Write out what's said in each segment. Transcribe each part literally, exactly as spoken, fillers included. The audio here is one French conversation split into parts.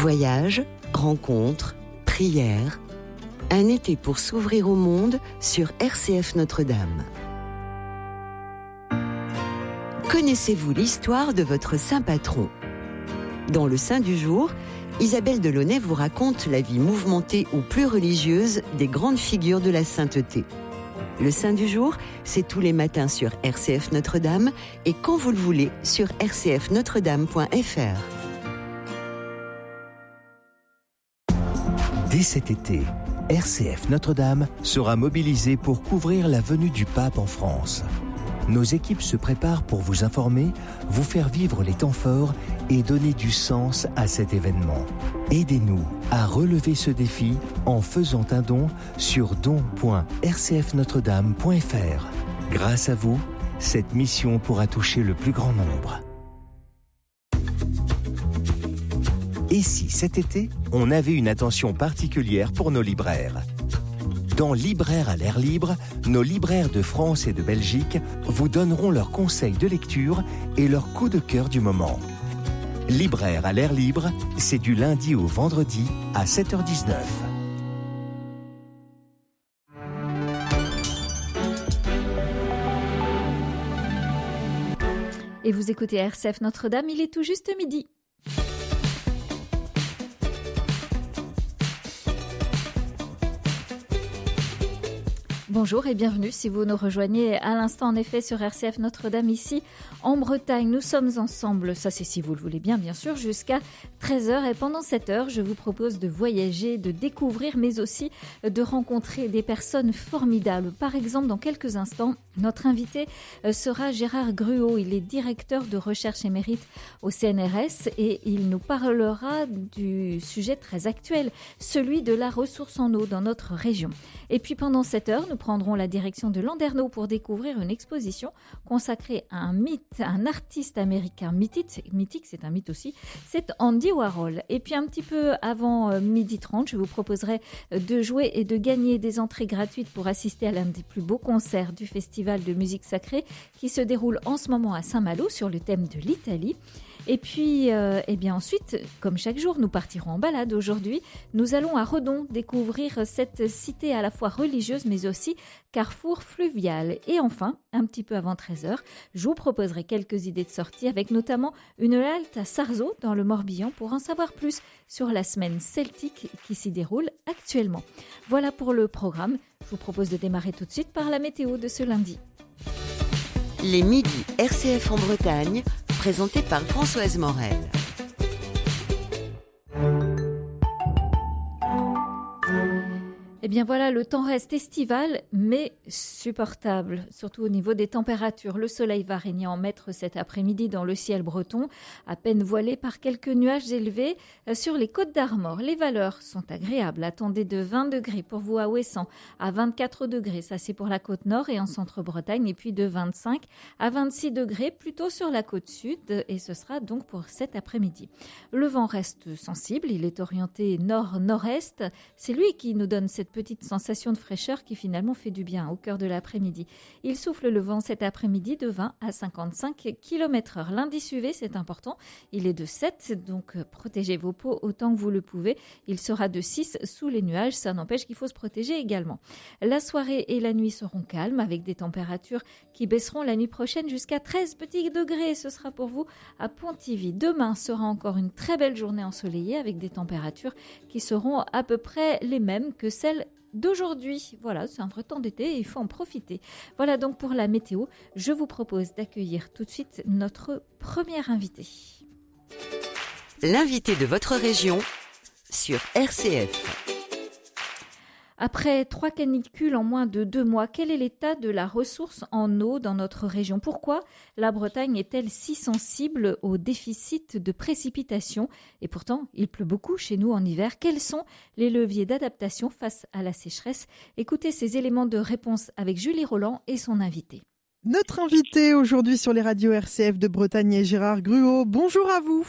Voyages, rencontres, prières. Un été pour s'ouvrir au monde sur R C F Notre-Dame. Connaissez-vous l'histoire de votre saint patron ? Dans le Saint du jour, Isabelle Delaunay vous raconte la vie mouvementée ou plus religieuse des grandes figures de la sainteté. Le Saint du jour, c'est tous les matins sur R C F Notre-Dame et quand vous le voulez sur r c f notre dame point f r. Dès cet été, R C F Notre-Dame sera mobilisée pour couvrir la venue du pape en France. Nos équipes se préparent pour vous informer, vous faire vivre les temps forts et donner du sens à cet événement. Aidez-nous à relever ce défi en faisant un don sur don point r c f notre dame point f r. Grâce à vous, cette mission pourra toucher le plus grand nombre. Et si cet été, on avait une attention particulière pour nos libraires ? Dans Libraires à l'air libre, nos libraires de France et de Belgique vous donneront leurs conseils de lecture et leurs coups de cœur du moment. Libraires à l'air libre, c'est du lundi au vendredi à sept heures dix-neuf. Et vous écoutez R C F Notre-Dame, il est tout juste midi. Bonjour et bienvenue si vous nous rejoignez à l'instant en effet sur R C F Notre-Dame ici en Bretagne. Nous sommes ensemble, ça c'est si vous le voulez bien bien sûr, jusqu'à treize heures et pendant cette heure je vous propose de voyager, de découvrir mais aussi de rencontrer des personnes formidables. Par exemple dans quelques instants notre invité sera Gérard Gruau, il est directeur de recherche émérite au C N R S et il nous parlera du sujet très actuel, celui de la ressource en eau dans notre région. Et puis pendant cette heure nous prendrons la direction de Landerneau pour découvrir une exposition consacrée à un mythe, un artiste américain mythique, mythique, c'est un mythe aussi, c'est Andy Warhol. Et puis un petit peu avant euh, midi trente, je vous proposerai de jouer et de gagner des entrées gratuites pour assister à l'un des plus beaux concerts du festival de musique sacrée qui se déroule en ce moment à Saint-Malo sur le thème de l'Italie. Et puis, euh, eh bien ensuite, comme chaque jour, nous partirons en balade. Aujourd'hui, nous allons à Redon découvrir cette cité à la fois religieuse mais aussi carrefour fluvial. Et enfin, un petit peu avant treize heures, je vous proposerai quelques idées de sortie avec notamment une halte à Sarzeau dans le Morbihan pour en savoir plus sur la semaine celtique qui s'y déroule actuellement. Voilà pour le programme. Je vous propose de démarrer tout de suite par la météo de ce lundi. Les midis R C F en Bretagne, présentés par Françoise Morel. Eh bien voilà, le temps reste estival, mais supportable, surtout au niveau des températures. Le soleil va régner en maître cet après-midi dans le ciel breton, à peine voilé par quelques nuages élevés sur les côtes d'Armor. Les valeurs sont agréables. Attendez de vingt degrés pour vous à Ouessant, à vingt-quatre degrés, ça c'est pour la côte nord et en centre-Bretagne, et puis de vingt-cinq à vingt-six degrés plutôt sur la côte sud, et ce sera donc pour cet après-midi. Le vent reste sensible, il est orienté nord-nord-est. C'est lui qui nous donne cette petite sensation de fraîcheur qui finalement fait du bien au cœur de l'après-midi. Il souffle le vent cet après-midi de vingt à cinquante-cinq kilomètres heure. L'indice U V, c'est important, il est de sept, donc protégez vos peaux autant que vous le pouvez. Il sera de six sous les nuages, ça n'empêche qu'il faut se protéger également. La soirée et la nuit seront calmes avec des températures qui baisseront la nuit prochaine jusqu'à treize petits degrés. Ce sera pour vous à Pontivy. Demain sera encore une très belle journée ensoleillée avec des températures qui seront à peu près les mêmes que celles d'aujourd'hui. Voilà, c'est un vrai temps d'été et il faut en profiter. Voilà donc pour la météo. Je vous propose d'accueillir tout de suite notre premier invité. L'invité de votre région sur R C F. Après trois canicules en moins de deux mois, quel est l'état de la ressource en eau dans notre région ? Pourquoi la Bretagne est-elle si sensible au déficit de précipitations ? Et pourtant, il pleut beaucoup chez nous en hiver. Quels sont les leviers d'adaptation face à la sécheresse ? Écoutez ces éléments de réponse avec Julie Roland et son invité. Notre invité aujourd'hui sur les radios R C F de Bretagne est Gérard Gruau. Bonjour à vous.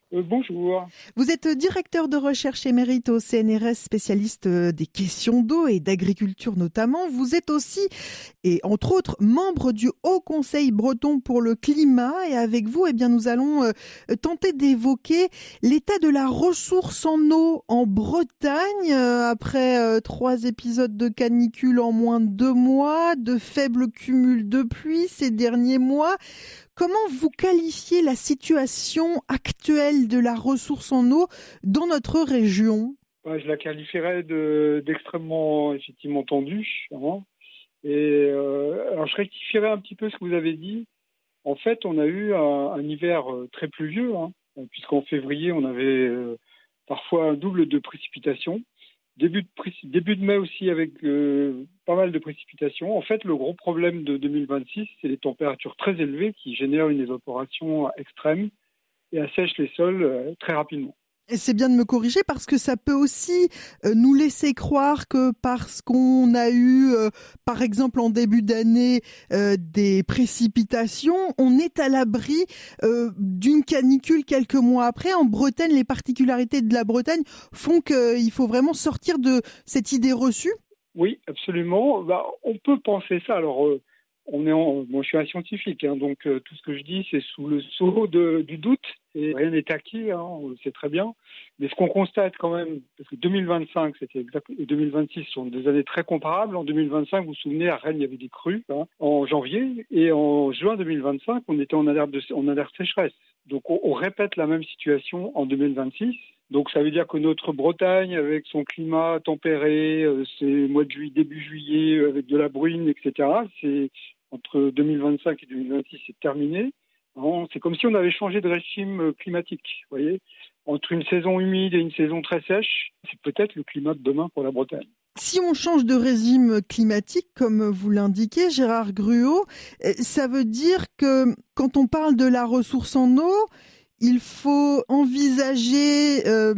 Euh, bonjour. Vous êtes directeur de recherche émérite au C N R S, spécialiste des questions d'eau et d'agriculture notamment. Vous êtes aussi, et entre autres, membre du Haut Conseil breton pour le climat. Et avec vous, eh bien, nous allons euh, tenter d'évoquer l'état de la ressource en eau en Bretagne. Euh, après euh, trois épisodes de canicule en moins de deux mois, de faibles cumuls de pluie ces derniers mois. Comment vous qualifiez la situation actuelle de la ressource en eau dans notre région ? Ouais, je la qualifierais de, d'extrêmement effectivement tendue. Hein. Et euh, alors je rectifierais un petit peu ce que vous avez dit. En fait, on a eu un, un hiver très pluvieux, hein, puisqu'en février, on avait euh, parfois un double de précipitations. Début de, début de mai aussi avec euh, pas mal de précipitations. En fait, le gros problème de deux mille vingt-six, c'est les températures très élevées qui génèrent une évaporation extrême et assèchent les sols euh, très rapidement. Et c'est bien de me corriger parce que ça peut aussi euh, nous laisser croire que parce qu'on a eu, euh, par exemple en début d'année, euh, des précipitations, on est à l'abri euh, d'une canicule quelques mois après. En Bretagne, les particularités de la Bretagne font qu'il faut vraiment sortir de cette idée reçue. Oui, absolument. Bah, on peut penser ça. Alors, euh, on est en, bon, je suis un scientifique, hein, donc euh, tout ce que je dis, c'est sous le sceau de, du doute. Et rien n'est acquis, hein, on le sait très bien. Mais ce qu'on constate quand même, parce que deux mille vingt-cinq c'était exact, et deux mille vingt-six sont des années très comparables. En deux mille vingt-cinq, vous vous souvenez, à Rennes, il y avait des crues hein, en janvier. Et en juin deux mille vingt-cinq, on était en alerte, de, en alerte sécheresse. Donc on, on répète la même situation en deux mille vingt-six. Donc ça veut dire que notre Bretagne, avec son climat tempéré, euh, ses mois de juillet, début juillet, euh, avec de la bruine, et cetera, c'est entre deux mille vingt-cinq et deux mille vingt-six, c'est terminé. C'est comme si on avait changé de régime climatique, vous voyez. Entre une saison humide et une saison très sèche, c'est peut-être le climat de demain pour la Bretagne. Si on change de régime climatique, comme vous l'indiquez, Gérard Gruau, ça veut dire que quand on parle de la ressource en eau, il faut envisager euh,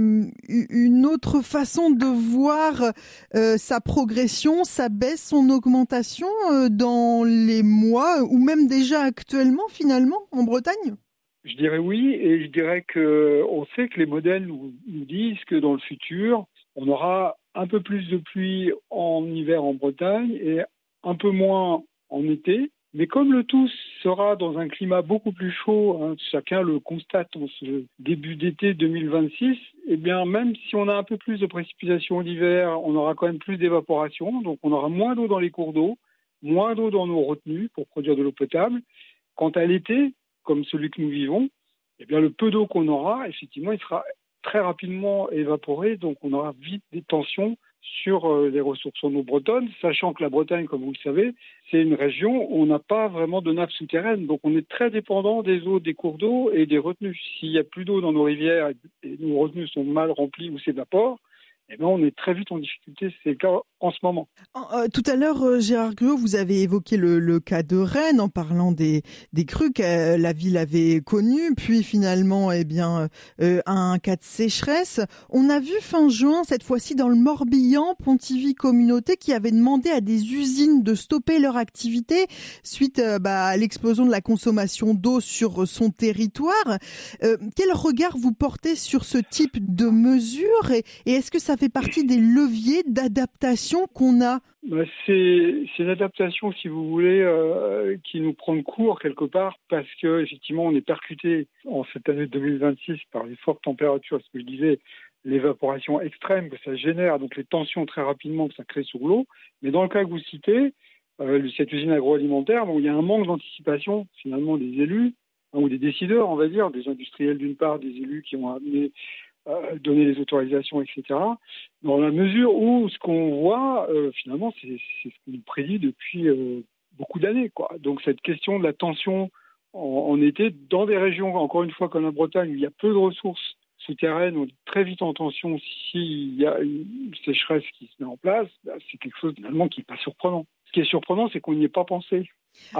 une autre façon de voir euh, sa progression, sa baisse, son augmentation euh, dans les mois ou même déjà actuellement finalement en Bretagne ? Je dirais oui, et je dirais que on sait que les modèles nous, nous disent que dans le futur, on aura un peu plus de pluie en hiver en Bretagne et un peu moins en été. Mais comme le tout sera dans un climat beaucoup plus chaud, hein, chacun le constate en ce début d'été deux mille vingt-six, eh bien même si on a un peu plus de précipitations l'hiver, on aura quand même plus d'évaporation, donc on aura moins d'eau dans les cours d'eau, moins d'eau dans nos retenues pour produire de l'eau potable. Quant à l'été, comme celui que nous vivons, eh bien le peu d'eau qu'on aura, effectivement, il sera très rapidement évaporé, donc on aura vite des tensions sur les ressources en eau bretonnes, sachant que la Bretagne, comme vous le savez, c'est une région où on n'a pas vraiment de nappe souterraine, donc on est très dépendant des eaux des cours d'eau et des retenues. S'il n'y a plus d'eau dans nos rivières et nos retenues sont mal remplies ou s'évaporent, eh bien, on est très vite en difficulté. C'est le cas en ce moment. Euh, tout à l'heure, euh, Gérard Gruau, vous avez évoqué le, le cas de Rennes en parlant des, des crues que la ville avait connues, puis finalement, eh bien, euh, un cas de sécheresse. On a vu fin juin, cette fois-ci dans le Morbihan, Pontivy Communauté qui avait demandé à des usines de stopper leur activité suite euh, bah, à l'explosion de la consommation d'eau sur son territoire. Euh, quel regard vous portez sur ce type de mesures et, et est-ce que ça fait partie des leviers d'adaptation qu'on a? Bah c'est, c'est une adaptation, si vous voulez, euh, qui nous prend de court quelque part parce que effectivement on est percuté en cette année deux mille vingt-six par les fortes températures, ce que je disais, l'évaporation extrême que ça génère, donc les tensions très rapidement que ça crée sur l'eau. Mais dans le cas que vous citez, euh, cette usine agroalimentaire, bon, il y a un manque d'anticipation finalement des élus hein, ou des décideurs, on va dire, des industriels d'une part, des élus qui ont amené Euh, donner les autorisations, et cetera. Dans la mesure où ce qu'on voit, euh, finalement, c'est, c'est ce qu'on nous prédit depuis euh, beaucoup d'années, quoi. Donc cette question de la tension en, en été, dans des régions, encore une fois, comme la Bretagne, où il y a peu de ressources souterraines, on est très vite en tension s'il y a une sécheresse qui se met en place, bah, c'est quelque chose finalement qui n'est pas surprenant. Ce qui est surprenant, c'est qu'on n'y ait pas pensé avant.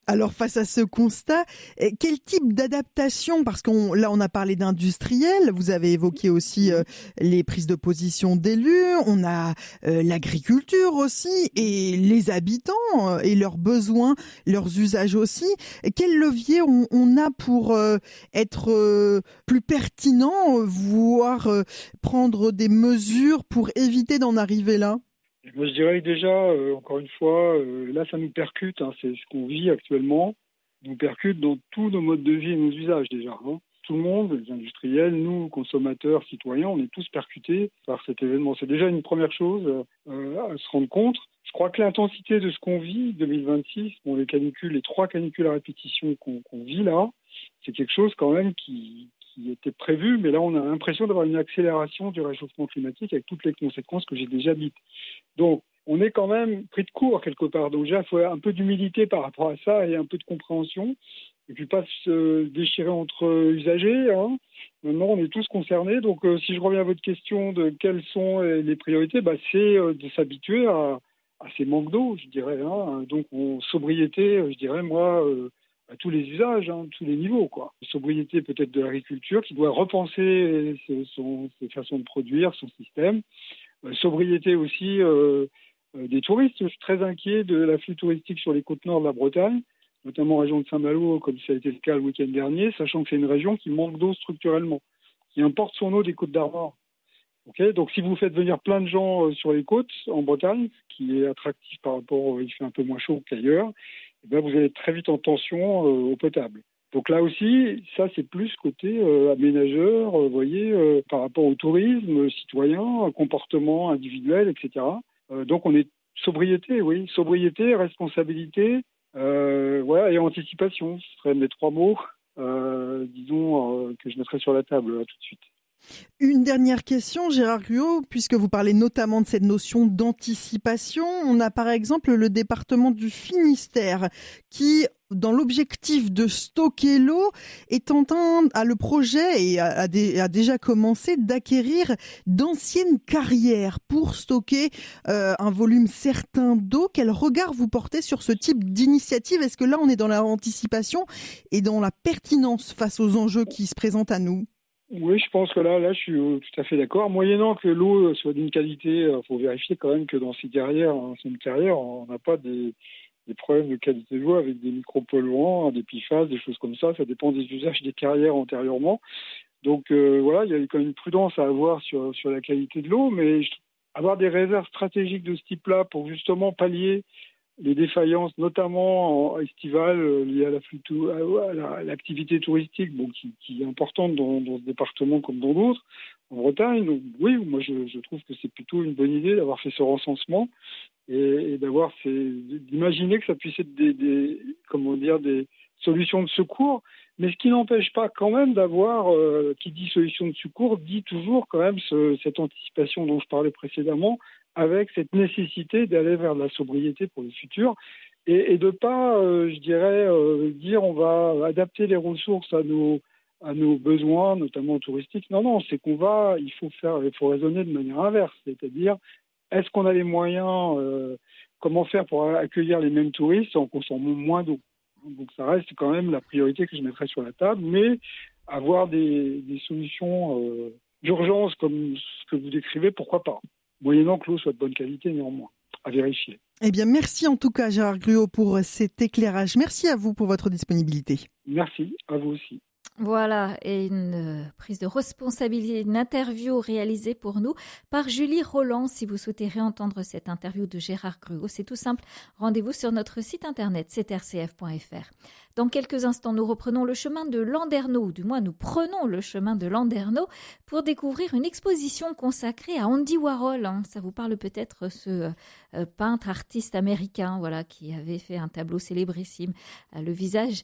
Alors face à ce constat, quel type d'adaptation, parce qu'on là on a parlé d'industriels, vous avez évoqué aussi euh, les prises de position d'élus, on a euh, l'agriculture aussi et les habitants euh, et leurs besoins, leurs usages aussi. Quel levier on, on a pour euh, être euh, plus pertinent, voire euh, prendre des mesures pour éviter d'en arriver là? Moi, je dirais que déjà, euh, encore une fois, euh, là, ça nous percute. Hein, c'est ce qu'on vit actuellement. Ça nous percute dans tous nos modes de vie et nos usages déjà. Hein. Tout le monde, les industriels, nous, consommateurs, citoyens, on est tous percutés par cet événement. C'est déjà une première chose euh, à se rendre compte. Je crois que l'intensité de ce qu'on vit, deux mille vingt-six, bon, les canicules, les trois canicules à répétition qu'on, qu'on vit là, c'est quelque chose quand même qui... qui était prévu, mais là on a l'impression d'avoir une accélération du réchauffement climatique avec toutes les conséquences que j'ai déjà dites. Donc on est quand même pris de court quelque part, donc déjà il faut un peu d'humilité par rapport à ça et un peu de compréhension, et puis pas se déchirer entre usagers, hein. Maintenant on est tous concernés, donc euh, si je reviens à votre question de quelles sont les priorités, bah, c'est euh, de s'habituer à, à ces manques d'eau, je dirais, hein. Donc on, sobriété, je dirais moi, euh, à tous les usages, hein, tous les niveaux, quoi. Sobriété peut-être de l'agriculture qui doit repenser ses, son, ses façons de produire, son système. Euh, sobriété aussi euh, euh, des touristes. Je suis très inquiet de l'afflux touristique sur les côtes nord de la Bretagne, notamment en région de Saint-Malo, comme ça a été le cas le week-end dernier, sachant que c'est une région qui manque d'eau structurellement, qui importe son eau des côtes d'Armor. Okay, donc si vous faites venir plein de gens euh, sur les côtes en Bretagne, ce qui est attractif par rapport, euh, il fait un peu moins chaud qu'ailleurs, eh bien, vous allez être très vite en tension euh, eau potable. Donc là aussi, ça c'est plus côté euh, aménageur, euh, voyez, euh, par rapport au tourisme, citoyen, comportement individuel, et cetera. Euh, donc on est sobriété, oui, sobriété, responsabilité, euh, voilà, et anticipation. Ce seraient mes trois mots, euh, disons, euh, que je mettrais sur la table là, tout de suite. Une dernière question, Gérard Gruau, puisque vous parlez notamment de cette notion d'anticipation. On a par exemple le département du Finistère qui, dans l'objectif de stocker l'eau, est en train, a le projet et a, a, dé, a déjà commencé d'acquérir d'anciennes carrières pour stocker euh, un volume certain d'eau. Quel regard vous portez sur ce type d'initiative? Est-ce que là, on est dans l'anticipation et dans la pertinence face aux enjeux qui se présentent à nous? Oui, je pense que là, là, je suis tout à fait d'accord. Moyennant que l'eau soit d'une qualité, il faut vérifier quand même que dans ces carrières, anciennes carrières, on n'a pas des, des problèmes de qualité de l'eau avec des micropolluants, des P F A S, des choses comme ça. Ça dépend des usages des carrières antérieurement. Donc euh, voilà, il y a quand même une prudence à avoir sur, sur la qualité de l'eau, mais je, avoir des réserves stratégiques de ce type-là pour justement pallier les défaillances, notamment estivales, euh, liées à, la, à, la, à l'activité touristique, bon, qui, qui est importante dans, dans ce département comme dans d'autres, en Bretagne. Donc oui, moi je, je trouve que c'est plutôt une bonne idée d'avoir fait ce recensement et, et d'avoir ces, d'imaginer que ça puisse être des, des, comment dire, des solutions de secours, mais ce qui n'empêche pas quand même d'avoir, euh, qui dit solution de secours, dit toujours quand même ce, cette anticipation dont je parlais précédemment, avec cette nécessité d'aller vers la sobriété pour le futur et, et de pas, euh, je dirais, euh, dire on va adapter les ressources à nos à nos besoins, notamment touristiques. Non, non, c'est qu'on va, il faut faire, il faut raisonner de manière inverse, c'est-à-dire est-ce qu'on a les moyens, euh, comment faire pour accueillir les mêmes touristes en consommant moins d'eau. Donc ça reste quand même la priorité que je mettrais sur la table, mais avoir des, des solutions euh, d'urgence comme ce que vous décrivez, pourquoi pas. Moyennant que l'eau soit de bonne qualité, néanmoins, à vérifier. Eh bien, merci en tout cas, Gérard Gruau, pour cet éclairage. Merci à vous pour votre disponibilité. Merci, à vous aussi. Voilà, et une prise de responsabilité, une interview réalisée pour nous par Julie Roland. Si vous souhaitez réentendre cette interview de Gérard Gruau, c'est tout simple. Rendez-vous sur notre site internet, c'est r c f point f r. Dans quelques instants, nous reprenons le chemin de Landerneau, ou du moins nous prenons le chemin de Landerneau pour découvrir une exposition consacrée à Andy Warhol. Hein. Ça vous parle peut-être, ce euh, peintre artiste américain, voilà, qui avait fait un tableau célébrissime, euh, le visage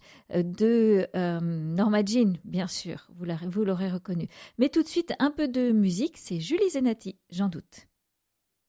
de euh, Norma Jean, bien sûr, vous, vous l'aurez reconnu. Mais tout de suite, un peu de musique, c'est Julie Zenati, j'en doute.